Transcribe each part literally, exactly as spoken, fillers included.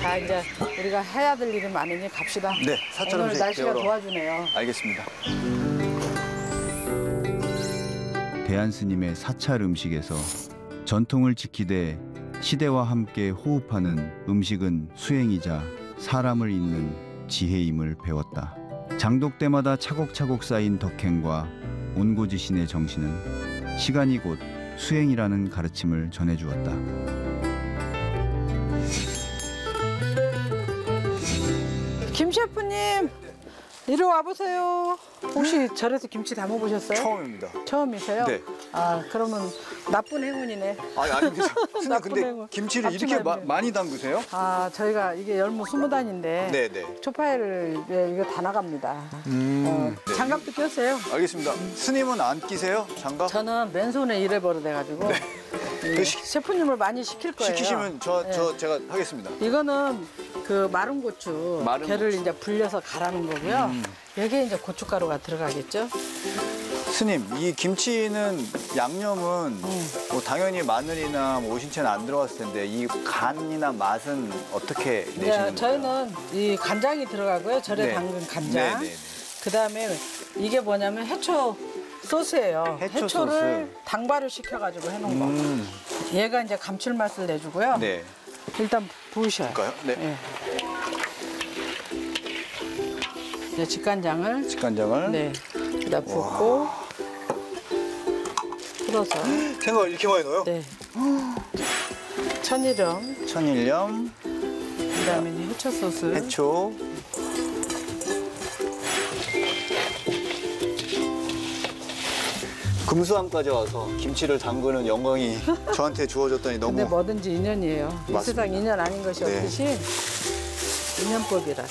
자, 이제 우리가 해야 될 일이 많으니 갑시다. 네, 사찰 오늘 음식 날씨가 배우러. 도와주네요. 알겠습니다. 대한 스님의 사찰 음식에서 전통을 지키되 시대와 함께 호흡하는 음식은 수행이자 사람을 잇는 지혜임을 배웠다. 장독 때마다 차곡차곡 쌓인 덕행과 온고지신의 정신은 시간이 곧 수행이라는 가르침을 전해주었다. 김 셰프님, 이리 와보세요. 혹시 절에서 김치 담아보셨어요? 처음입니다. 처음이세요? 네. 아, 그러면 나쁜 행운이네. 아니, 아닙니다. 스님, 나쁜 근데 행운. 김치를 앞치마 이렇게 마, 입네. 많이 담그세요? 아, 저희가 이게 열무 스무 단인데 네네. 초파회를 예, 이거 다 나갑니다. 음. 어, 네. 장갑도 꼈어요. 알겠습니다. 스님은 안 끼세요? 장갑? 저는 맨손에 일해 버려가지고 예, 시- 셰프님을 많이 시킬 거예요. 시키시면 저, 예. 저 제가 하겠습니다. 이거는 그 마른 고추, 마른 걔를 고추. 이제 불려서 갈아놓은 거고요. 음. 여기에 이제 고춧가루가 들어가겠죠. 스님, 이 김치는 양념은 음. 뭐 당연히 마늘이나 뭐 오신채는 안 들어갔을 텐데 이 간이나 맛은 어떻게 내시는 이제 거예요? 저희는 이 간장이 들어가고요. 절에 네. 담근 간장. 네, 네, 네. 그다음에 이게 뭐냐면 해초 소스예요. 해초 해초를 소스. 당발을 시켜가지고 해놓은 음. 거. 얘가 이제 감칠맛을 내주고요. 네. 일단 부으셔요. 볼까요? 네. 예. 이제 직간장을 직간장을. 네, 여기다 붓고 풀어서 생각을 이렇게 많이 넣어요? 네. 천일염, 천일염, 그다음에 이제 해초 소스. 해초. 금수함까지 와서 김치를 담그는 영광이 저한테 주어졌더니 너무 근데 뭐든지 인연이에요. 이 맞습니다. 세상 인연 아닌 것이 네. 없듯이 인연법이라.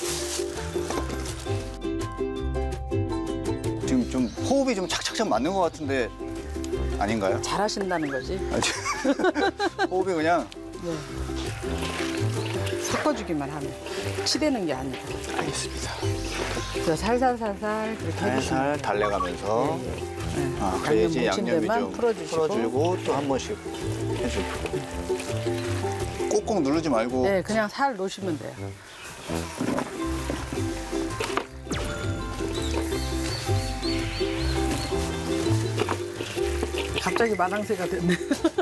지금 좀 호흡이 좀 착착착 맞는 것 같은데 아닌가요? 잘하신다는 거지. 아니, 호흡이 그냥 네. 섞어주기만 하면 치대는 게 아니고. 알겠습니다. 그래서 살살살살 그렇게 해주시면 살살 달래가면서 네. 아, 양념 그래야지 뭉친 양념이 데만 좀 풀어주시고. 풀어주고 또 한 번씩 해주고 꼭꼭 누르지 말고 네, 그냥 살 놓으시면 돼요. 갑자기 마당새가 됐네.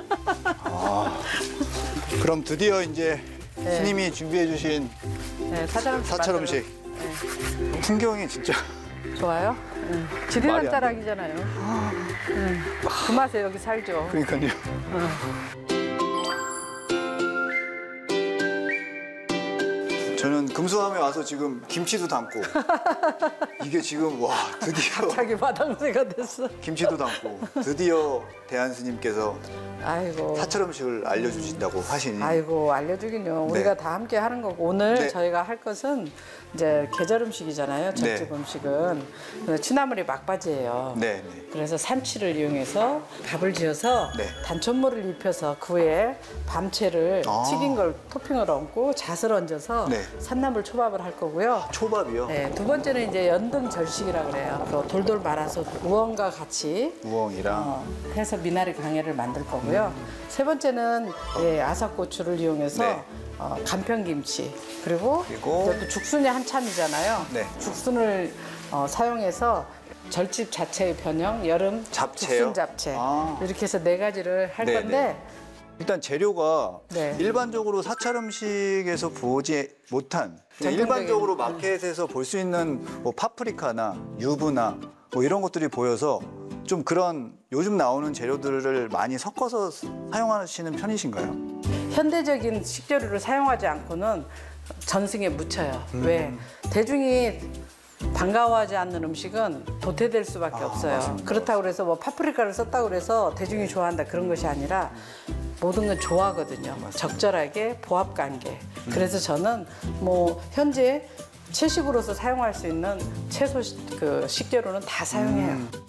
그럼 드디어 이제 네. 스님이 준비해 주신 네, 사찰 음식. 사찰 만들어- 음식 네. 풍경이 진짜 좋아요? 네. 말이 안 지리산 돼. 자락이잖아요. 네. 그 맛에 여기 살죠. 그러니까요. 저는 금수함에 와서 지금 김치도 담고 이게 지금 와 드디어 자기 마당새가 됐어. 김치도 담고 드디어 대한 스님께서 아이고. 사찰 음식을 알려주신다고 하시니 아이고 알려주긴요. 네. 우리가 다 함께 하는 거고 오늘 네. 저희가 할 것은 이제 계절 음식이잖아요. 젖집 네. 음식은 그래서 취나물이 막바지예요. 네, 네. 그래서 산치를 이용해서 밥을 지어서 네. 단촛물을 입혀서 그 위에 밤채를 아. 튀긴 걸 토핑을 얹고 잣을 얹어서 네. 산나물 초밥을 할 거고요. 초밥이요. 네, 두 번째는 이제 연등 절식이라고 그래요. 그 돌돌 말아서 우엉과 같이 우엉이랑 어, 해서 미나리 강해를 만들 거고요. 세 번째는 예, 아삭고추를 이용해서 네. 어, 간편김치 그리고, 그리고 이제 또 죽순이 한참이잖아요. 네. 죽순을 어, 사용해서 절집 자체의 변형, 여름 잡채요? 죽순 잡채 아. 이렇게 해서 네 가지를 할 네, 건데 네. 일단 재료가 네. 일반적으로 사찰 음식에서 보지 못한 전통적인- 일반적으로 마켓에서 볼 수 있는 뭐 파프리카나 유부나 뭐 이런 것들이 보여서 좀 그런 요즘 나오는 재료들을 많이 섞어서 사용하시는 편이신가요? 현대적인 식재료를 사용하지 않고는 전승에 묻혀요. 음. 왜? 대중이 반가워하지 않는 음식은 도태될 수밖에 아, 없어요. 맞습니다. 그렇다고 그래서 뭐 파프리카를 썼다고 그래서 대중이 좋아한다 그런 것이 아니라 모든 건 좋아하거든요. 적절하게 보합 관계. 그래서 저는 뭐 현재 채식으로서 사용할 수 있는 채소 시- 그 식재료는 다 사용해요.